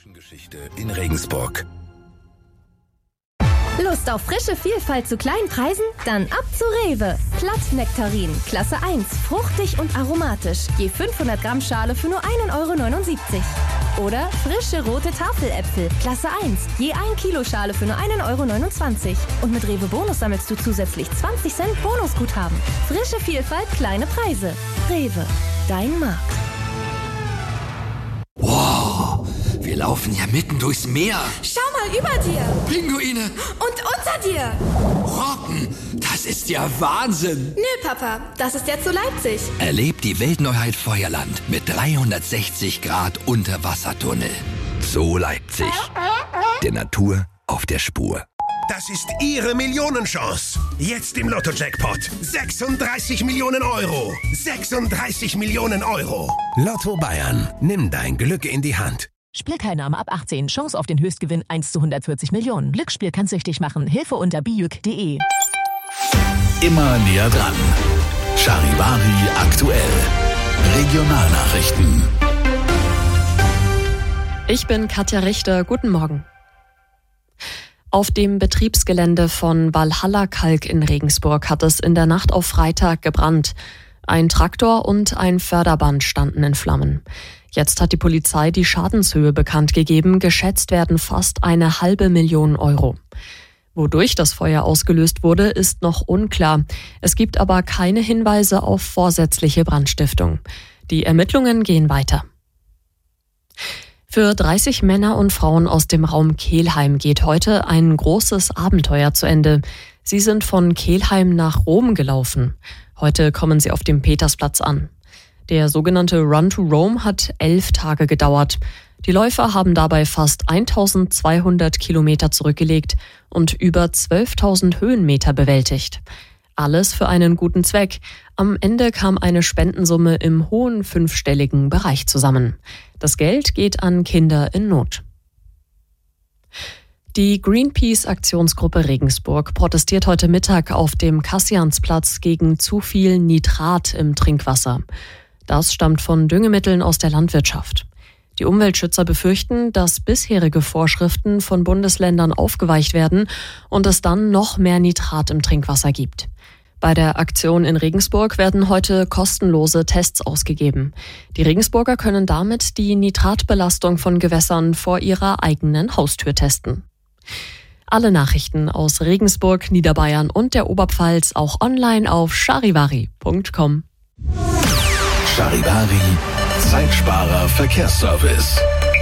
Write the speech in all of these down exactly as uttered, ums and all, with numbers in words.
Geschichte in Regensburg. Lust auf frische Vielfalt zu kleinen Preisen? Dann ab zu Rewe. Plattnektarin, Klasse eins, fruchtig und aromatisch. Je fünfhundert Gramm Schale für nur ein Euro neunundsiebzig. Oder frische rote Tafeläpfel, Klasse eins, je ein Kilo Schale für nur ein Euro neunundzwanzig. Und mit Rewe Bonus sammelst du zusätzlich zwanzig Cent Bonusguthaben. Frische Vielfalt, kleine Preise. Rewe, dein Markt. Wow, wir laufen ja mitten durchs Meer. Schau mal über dir. Pinguine. Und unter dir. Rocken, das ist ja Wahnsinn. Nö, Papa, das ist jetzt so Leipzig. Erlebt die Weltneuheit Feuerland mit dreihundertsechzig Grad Unterwassertunnel. So Leipzig. Der Natur auf der Spur. Das ist Ihre Millionenchance. Jetzt im Lotto-Jackpot. sechsunddreißig Millionen Euro. sechsunddreißig Millionen Euro. Lotto Bayern. Nimm dein Glück in die Hand. Spielteilnahme ab achtzehn. Chance auf den Höchstgewinn eins zu hundertvierzig Millionen. Glücksspiel kann süchtig machen. Hilfe unter bijuk punkt de. Immer näher dran. Charivari aktuell. Regionalnachrichten. Ich bin Katja Richter. Guten Morgen. Auf dem Betriebsgelände von Valhalla Kalk in Regensburg hat es in der Nacht auf Freitag gebrannt. Ein Traktor und ein Förderband standen in Flammen. Jetzt hat die Polizei die Schadenshöhe bekannt gegeben. Geschätzt werden fast eine halbe Million Euro. Wodurch das Feuer ausgelöst wurde, ist noch unklar. Es gibt aber keine Hinweise auf vorsätzliche Brandstiftung. Die Ermittlungen gehen weiter. Für dreißig Männer und Frauen aus dem Raum Kelheim geht heute ein großes Abenteuer zu Ende. Sie sind von Kelheim nach Rom gelaufen. Heute kommen sie auf dem Petersplatz an. Der sogenannte Run to Rome hat elf Tage gedauert. Die Läufer haben dabei fast eintausendzweihundert Kilometer zurückgelegt und über zwölftausend Höhenmeter bewältigt. Alles für einen guten Zweck. Am Ende kam eine Spendensumme im hohen fünfstelligen Bereich zusammen. Das Geld geht an Kinder in Not. Die Greenpeace-Aktionsgruppe Regensburg protestiert heute Mittag auf dem Kassiansplatz gegen zu viel Nitrat im Trinkwasser. Das stammt von Düngemitteln aus der Landwirtschaft. Die Umweltschützer befürchten, dass bisherige Vorschriften von Bundesländern aufgeweicht werden und es dann noch mehr Nitrat im Trinkwasser gibt. Bei der Aktion in Regensburg werden heute kostenlose Tests ausgegeben. Die Regensburger können damit die Nitratbelastung von Gewässern vor ihrer eigenen Haustür testen. Alle Nachrichten aus Regensburg, Niederbayern und der Oberpfalz auch online auf charivari punkt com. Charivari, Zeitsparer Verkehrsservice.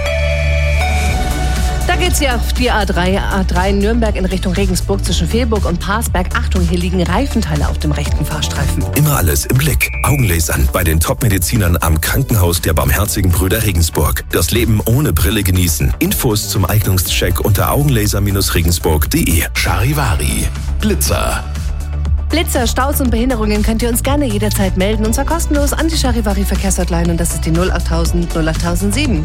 Da geht's ja auf die A drei, A drei Nürnberg in Richtung Regensburg zwischen Fehlburg und Parsberg. Achtung, hier liegen Reifenteile auf dem rechten Fahrstreifen. Immer alles im Blick. Augenlasern bei den Top-Medizinern am Krankenhaus der Barmherzigen Brüder Regensburg. Das Leben ohne Brille genießen. Infos zum Eignungscheck unter augenlaser regensburg punkt de. Charivari, Blitzer. Blitzer, Staus und Behinderungen könnt ihr uns gerne jederzeit melden. Und zwar kostenlos an die Charivari Verkehrshotline und das ist die null achttausend null achttausendsieben.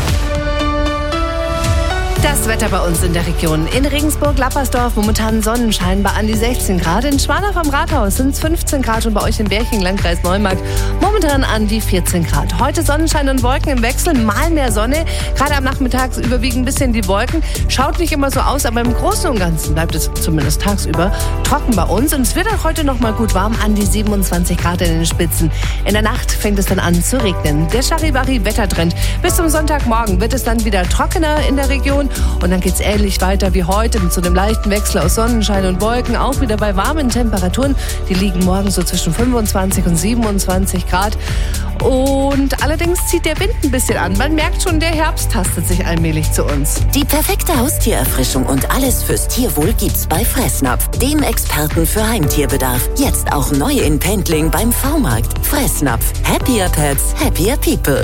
Das Wetter bei uns in der Region. In Regensburg-Lappersdorf momentan Sonnenschein bei an die sechzehn Grad. In Schwanach am Rathaus sind es fünfzehn Grad und bei euch in Berching, Landkreis Neumarkt, momentan an die vierzehn Grad. Heute Sonnenschein und Wolken im Wechsel, mal mehr Sonne. Gerade am Nachmittag überwiegen ein bisschen die Wolken. Schaut nicht immer so aus, aber im Großen und Ganzen bleibt es zumindest tagsüber trocken bei uns. Und es wird auch heute noch mal gut warm, an die siebenundzwanzig Grad in den Spitzen. In der Nacht fängt es dann an zu regnen. Der Charivari-Wettertrend. Bis zum Sonntagmorgen wird es dann wieder trockener in der Region. Und dann geht's ähnlich weiter wie heute mit so einem leichten Wechsel aus Sonnenschein und Wolken. Auch wieder bei warmen Temperaturen. Die liegen morgen so zwischen fünfundzwanzig und siebenundzwanzig Grad. Und allerdings zieht der Wind ein bisschen an. Man merkt schon, der Herbst tastet sich allmählich zu uns. Die perfekte Haustiererfrischung und alles fürs Tierwohl gibt's bei Fressnapf, dem Experten für Heimtierbedarf. Jetzt auch neu in Pendling beim V-Markt. Fressnapf. Happier Pets, happier People.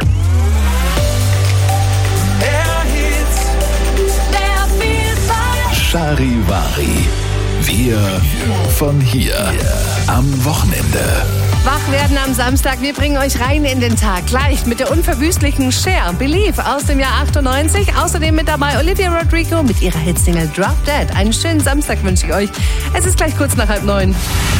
Charivari. Wir von hier. Am Wochenende. Wach werden am Samstag. Wir bringen euch rein in den Tag. Gleich mit der unverwüstlichen Cher, Believe aus dem Jahr achtundneunzig. Außerdem mit dabei Olivia Rodrigo mit ihrer Hitsingle Drop Dead. Einen schönen Samstag wünsche ich euch. Es ist gleich kurz nach halb neun.